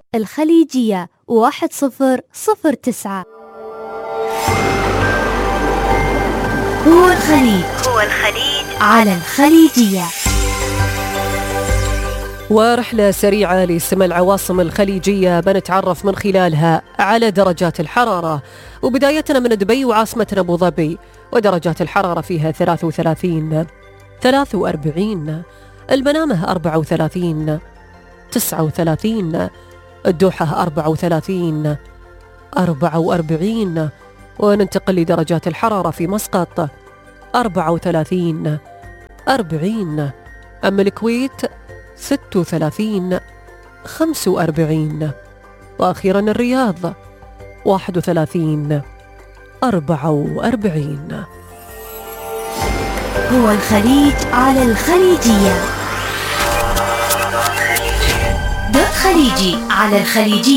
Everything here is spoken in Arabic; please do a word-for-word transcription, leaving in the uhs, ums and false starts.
الخليجية واحد صفر صفر تسعة. هو الخليج هو الخليج على الخليجية. ورحلة سريعة لسمع العواصم الخليجية بنتعرف من خلالها على درجات الحرارة، وبدايتنا من دبي وعاصمتنا أبو ظبي، ودرجات الحرارة فيها ثلاثة وثلاثين، ثلاثة وأربعين، المنامة أربعة وثلاثين، تسعة وثلاثين، الدوحة أربعة وثلاثين، أربعة وأربعين، وننتقل لدرجات الحرارة في مسقط أربعة وثلاثين، أربعين، أما الكويت ستة وثلاثين، خمسة وأربعين، وأخيرا الرياض واحد وثلاثين، أربعة وأربعين. هو الخليج على الخليجية. دوت خليجي على الخليجية.